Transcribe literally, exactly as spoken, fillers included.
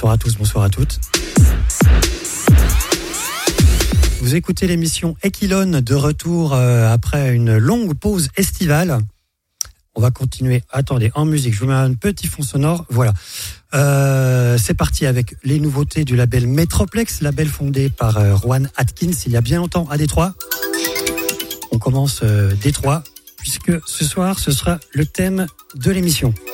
Bonsoir à tous, bonsoir à toutes. Vous écoutez l'émission Equilone de retour euh, après une longue pause estivale. On va continuer. Attendez, en musique, je vous mets un petit fond sonore. Voilà. Euh, c'est parti avec les nouveautés du label Metroplex, label fondé par euh, Rowan Atkins il y a bien longtemps à Détroit. On commence euh, Détroit, puisque ce soir, ce sera le thème de l'émission.